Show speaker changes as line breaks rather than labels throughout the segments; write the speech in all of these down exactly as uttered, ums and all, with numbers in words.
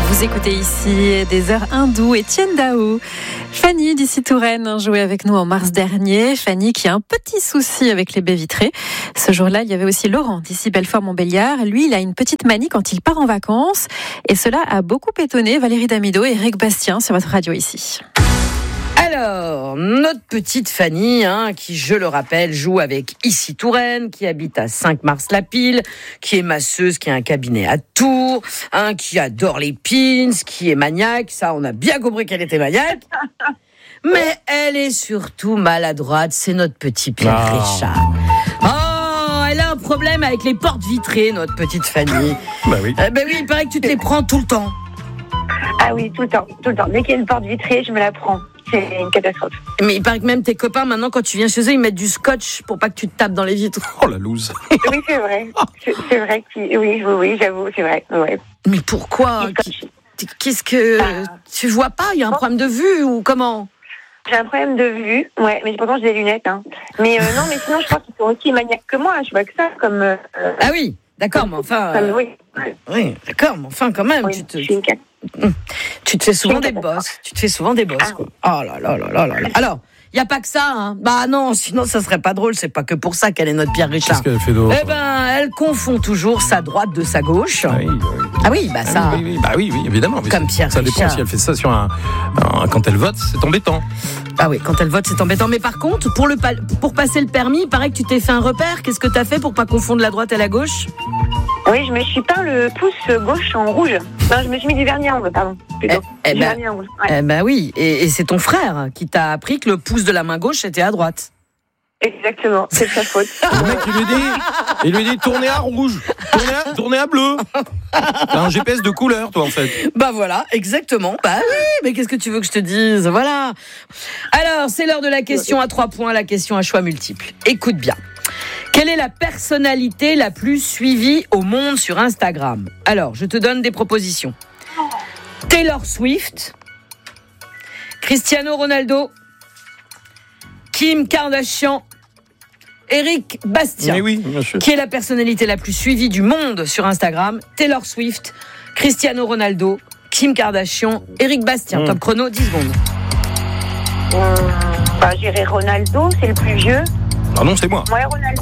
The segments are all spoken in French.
Vous écoutez ici des heures hindoues et Tien Dao. Fanny d'ici Touraine jouait avec nous en mars dernier. Fanny qui a un petit souci avec les baies vitrées. Ce jour-là, il y avait aussi Laurent d'ici Belfort-Montbéliard. Lui, il a une petite manie quand il part en vacances. Et cela a beaucoup étonné Valérie Damido et Eric Bastien sur votre radio ici.
Alors, notre petite Fanny, hein, qui, je le rappelle, joue avec Ici Touraine, qui habite à Cinq-Mars-la-Pile, qui est masseuse, qui a un cabinet à Tours, hein, qui adore les pins, qui est maniaque. Ça, on a bien compris qu'elle était maniaque. Mais elle est surtout maladroite. C'est notre petit Pierre ah. Richard. Oh, elle a un problème avec les portes vitrées, notre petite Fanny.
Bah oui.
Euh, bah oui, il paraît que tu te les prends tout le temps.
Ah oui, tout le temps, tout le temps. Dès qu'il y a une porte vitrée, je me la prends. C'est une catastrophe.
Mais il paraît que même tes copains, maintenant, quand tu viens chez eux, ils mettent du scotch pour pas que tu te tapes dans les vitres.
Oh la loose.
Oui, c'est vrai. C'est, c'est vrai que... Oui, oui, oui, j'avoue, c'est vrai. Ouais.
Mais pourquoi ? Qu'est-ce que... Ah. Tu vois pas ? Il y a un problème de vue ou comment ?
J'ai un problème de vue, ouais, mais pourtant j'ai des lunettes. Hein. Mais euh, non, mais sinon, je crois qu'ils sont aussi maniaques que moi. Je vois que ça comme... Euh,
ah oui, d'accord, mais enfin...
Comme, oui.
Euh, oui, d'accord, mais enfin, quand même,
oui,
tu te...
Je suis une cat.
Tu te fais souvent des bosses. Tu te fais souvent des bosses, quoi. Oh là là là là là là. Alors, il n'y a pas que ça, hein. Bah non, sinon ça serait pas drôle. C'est pas que pour ça qu'elle est notre Pierre Richard.
Qu'est-ce qu'elle fait d'autre ?
Eh ben, elle confond toujours sa droite de sa gauche.
Ah oui, oui.
Ah oui, bah ça.
Ah oui, oui, oui. Bah oui, oui, évidemment. Mais
comme Pierre
ça dépend
Richard.
Si elle fait ça sur un, un. Quand elle vote, c'est embêtant.
Ah oui, quand elle vote, c'est embêtant. Mais par contre, pour, le, pour passer le permis, il paraît que tu t'es fait un repère. Qu'est-ce que t'as fait pour pas confondre la droite et la gauche ?
Oui, je me suis peint le pouce gauche en rouge. Non, je me suis mis du vernis à ongles, pardon. Plutôt.
Eh, eh
du
ben,
vernis à ongles. Ouais.
Eh ben oui, et, et c'est ton frère qui t'a appris que le pouce de la main gauche était à droite.
Exactement, c'est de sa faute.
Le mec, il lui dit, il lui dit tournez à rouge, tournez à, tournez à bleu. T'as un G P S de couleur, toi, en fait.
Bah voilà, exactement. Bah oui, mais qu'est-ce que tu veux que je te dise ? Voilà. Alors, c'est l'heure de la question à trois points, la question à choix multiples. Écoute bien. Quelle est la personnalité la plus suivie au monde sur Instagram ? Alors, je te donne des propositions. Taylor Swift, Cristiano Ronaldo, Kim Kardashian, Eric Bastien.
Mais oui, bien sûr.
Qui est la personnalité la plus suivie du monde sur Instagram ? Taylor Swift, Cristiano Ronaldo, Kim Kardashian, Eric Bastien. Mmh. Top chrono, dix secondes.
Euh, bah, j'irai Ronaldo, c'est le plus vieux.
Ah non, c'est moi.
Ouais, Ronaldo.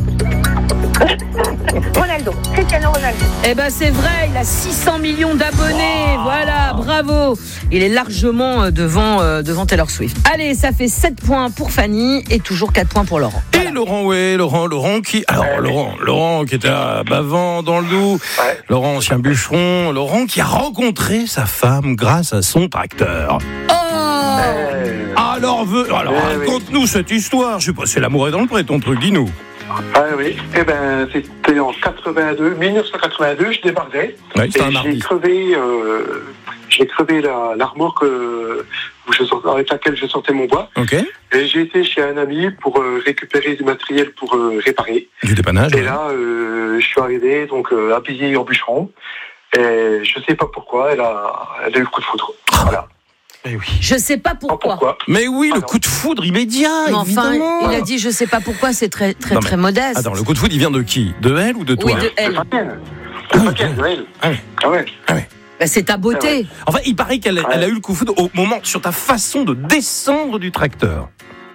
Ronaldo, Cristiano Ronaldo.
Eh ben c'est vrai, il a six cents millions d'abonnés. Wow. Voilà, bravo. Il est largement devant, euh, devant Taylor Swift. Allez, ça fait sept points pour Fanny et toujours quatre points pour Laurent.
Et voilà. Laurent, ouais, Laurent, Laurent qui... Alors, ouais, Laurent, Laurent qui était à Bavant, dans le Doubs. Ouais. Laurent, ancien bûcheron. Laurent qui a rencontré sa femme grâce à son tracteur. Oh euh... Alors, veux... Alors euh, raconte-nous oui. cette histoire. Je sais pas, c'est l'amour est dans le pré, ton truc, dis-nous.
Ah oui, eh ben, c'était en quatre-vingt-deux, dix-neuf cent quatre-vingt-deux, je débarquais.
Oui, c'était un
et j'ai crevé, euh, j'ai crevé la, la remorque euh, où je sortais, avec laquelle je sortais mon bois.
Okay.
Et j'ai été chez un ami pour euh, récupérer du matériel pour euh, réparer.
Du dépannage.
Et
ouais.
là, euh, je suis arrivé, donc euh, habillé en bûcheron. Et je sais pas pourquoi, elle a, elle a eu le coup de foudre. Oh. Voilà.
Eh oui. Je sais pas pourquoi.
Ah, pourquoi.
Mais oui, le
ah,
coup de foudre immédiat.
Mais enfin,
évidemment.
il a dit je sais pas pourquoi, c'est très très non, très modeste.
Attends, le coup de foudre, il vient de qui ? De elle ou de toi ?
Oui, de elle.
De Fabienne. De Fabienne, de elle.
Ah oui.
Ah ouais.
Ah ouais.
Bah, c'est ta beauté. Ah ouais.
Enfin, il paraît qu'elle ouais. elle a eu le coup de foudre au moment sur ta façon de descendre du tracteur.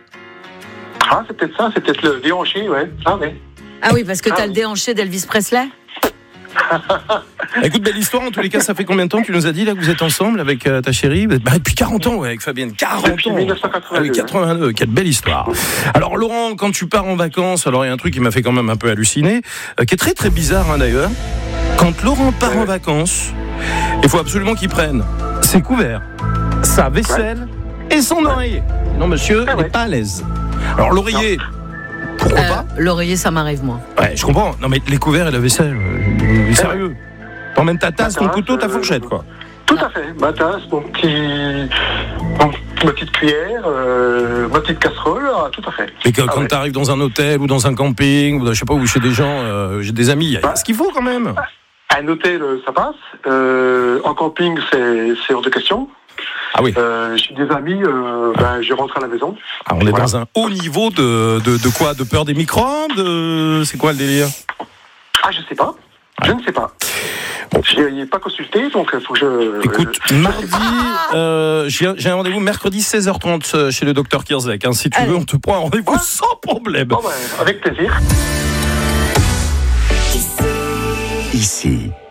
Ah, c'est peut-être ça, c'est peut-être le déhanché, ouais. Ah, ouais.
Ah oui, parce que ah, t'as oui. le déhanché d'Elvis Presley.
Écoute, belle histoire en tous les cas. Ça fait combien de temps tu nous as dit là que vous êtes ensemble avec euh, ta chérie ? Bah, depuis quarante ans, ouais, avec Fabienne. quarante
depuis
ans.
dix-neuf cent quatre-vingt-deux.
Ah oui, quatre-vingt-deux. Ouais. Quelle belle histoire. Alors Laurent, quand tu pars en vacances, alors il y a un truc qui m'a fait quand même un peu halluciner, euh, qui est très très bizarre hein, d'ailleurs. Quand Laurent part ouais. en vacances, il faut absolument qu'il prenne ses couverts, sa vaisselle ouais. et son oreiller. Non, monsieur ah, n'est ouais. pas à l'aise. Alors l'oreiller. Non. Pourquoi euh, pas ?
L'oreiller, ça m'arrive moins.
Ouais, je comprends. Non, mais les couverts et la vaisselle, euh, sérieux. T'emmènes ta tasse, ton couteau, ta fourchette, quoi.
Tout à fait. Ma tasse, mon petit, mon, ma petite cuillère, euh, ma petite casserole, tout à fait.
Mais que,
ah,
quand
ouais.
t'arrives dans un hôtel ou dans un camping, ou je sais pas, ou chez des gens, euh, j'ai des amis, il y a bah, ce qu'il faut quand même.
Un hôtel, ça passe. Euh, en camping, c'est, c'est hors de question.
Ah oui.
Euh, j'ai des amis, euh, ben, je rentre à la maison.
Ah, on est voilà. dans un haut niveau de, de, de quoi ? De peur des microbes de... C'est quoi le délire ?
Ah, je sais pas. Je ne sais pas.
Bon.
Je n'y ai pas consulté, donc il faut que je...
Écoute,
je...
mardi, euh, j'ai, j'ai un rendez-vous mercredi seize heures trente chez le docteur Kierzek. Hein. Si tu
Allez.
veux, on te prend un rendez-vous
Ouais.
sans problème.
Bon, ben, avec plaisir.
Ici,